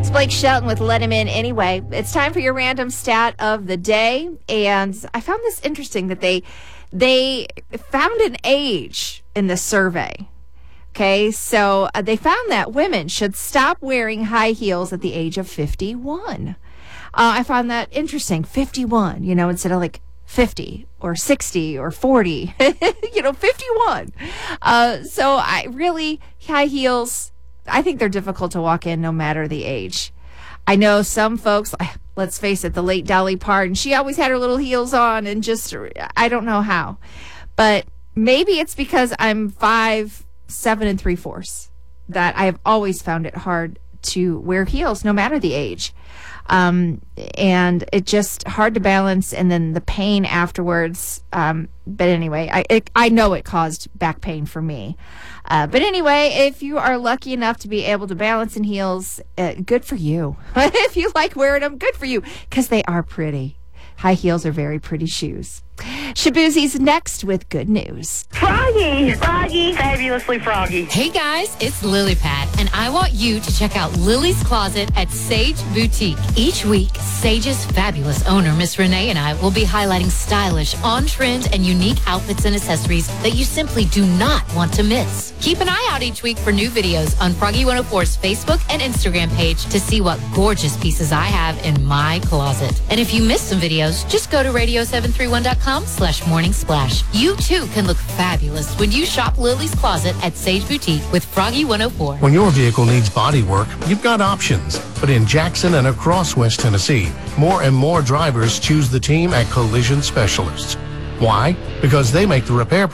It's Blake Shelton with Let Him In Anyway. It's time for your random stat of the day. And I found this interesting that they found an age in the survey. Okay, so they found that women should stop wearing high heels at the age of 51. I found that interesting. 51, instead of like 50 or 60 or 40, 51. So high heels, I think they're difficult to walk in no matter the age. I know some folks, let's face it, the late Dolly Parton, she always had her little heels on and just, I don't know how. But maybe it's because I'm 5'7" 3/4 that I have always found it hard to wear heels no matter the age. And it just hard to balance, and then the pain afterwards. But anyway, I know it caused back pain for me. But anyway, if you are lucky enough to be able to balance in heels, good for you. If you like wearing them, good for you, because they are pretty. High heels are very pretty shoes. Shaboozie's next with good news. Froggy, fabulously froggy. Hey guys, it's Lily Pad, and I want you to check out Lily's Closet at Sage Boutique. Each week, Sage's fabulous owner, Miss Renee, and I will be highlighting stylish, on-trend, and unique outfits and accessories that you simply do not want to miss. Keep an eye out each week for new videos on Froggy 104's Facebook and Instagram page to see what gorgeous pieces I have in my closet. And if you missed some videos, just go to radio731.com/morning splash. You too can look fabulous when you shop Lily's Closet at Sage Boutique with Froggy 104. When your vehicle needs body work, you've got options. But in Jackson and across West Tennessee, more and more drivers choose the team at Collision Specialists. Why? Because they make the repair